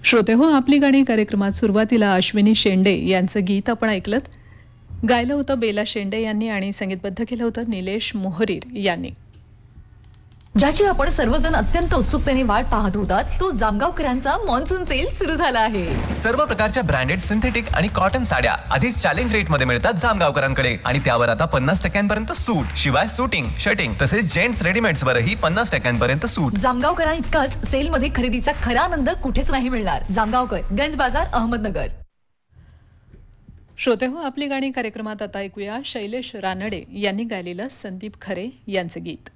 श्रोते हो, आपली गाणी कार्यक्रमात सुरुवातीला अश्विनी शेंडे यांचं गीत आपण ऐकलं. गायलं होतं बेला शेंडे यांनी आणि संगीतबद्ध केलं होतं निलेश मोहरीर यांनी. ज्याची आपण सर्वजण अत्यंत उत्सुकतेने वाट पाहत होतात, तो जामगावकरांचा मॉन्सून सेल सुरू झाला आहे. सर्व प्रकारच्या ब्रँडेड सिंथेटिक आणि कॉटन साड्या आधीच चॅलेंज रेट मध्ये मिळतात जामगावकरांकडे आणि त्यावर आता 50% सूट. शिवाय शूटिंग, शर्टिंग तसेच जेंट्स रेडीमेड्स वरही 50% सूट. जामगावकरां इतकाच सेल मध्ये खरेदीचा खरा आनंद कुठेच नाही मिळणार. जामगावकर, गंज बाजार, अहमदनगर. श्रोते हो, आपली गाणी कार्यक्रमात आता ऐकूया शैलेश रानडे यांनी गायलेलं संदीप खरे यांचं गीत.